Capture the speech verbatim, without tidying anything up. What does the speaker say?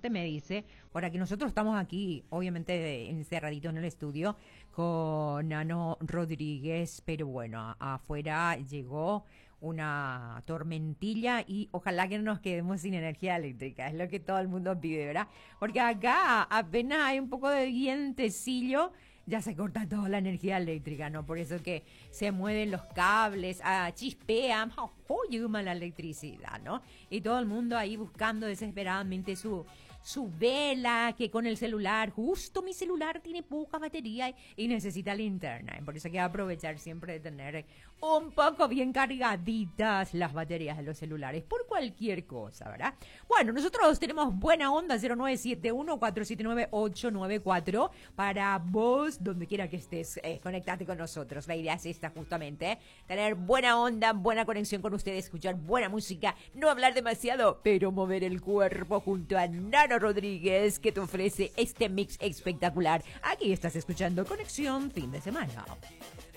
suerte, me dice, por aquí nosotros estamos aquí, obviamente encerraditos en el estudio, con Nano Rodríguez, pero bueno, a- afuera llegó una tormentilla y ojalá que no nos quedemos sin energía eléctrica, es lo que todo el mundo pide, ¿verdad? Porque acá apenas hay un poco de vientecillo, ya se corta toda la energía eléctrica, ¿no? Por eso que se mueven los cables, ah, chispean, ¡oh, la electricidad, ¿no? Y todo el mundo ahí buscando desesperadamente su, su vela, que con el celular, justo mi celular tiene poca batería y, y necesita linterna. Por eso hay que aprovechar siempre de tener un poco bien cargaditas las baterías de los celulares, por cualquier cosa, ¿verdad? Bueno, nosotros tenemos buena onda, cero nueve siete uno, cuatro siete nueve, ocho nueve cuatro, para vos, donde quiera que estés, eh, conectate con nosotros. La idea es esta justamente, ¿eh? Tener buena onda, buena conexión con ustedes, escuchar buena música, no hablar demasiado, pero mover el cuerpo junto a Nano Rodríguez, que te ofrece este mix espectacular. Aquí estás escuchando Conexión Fin de Semana.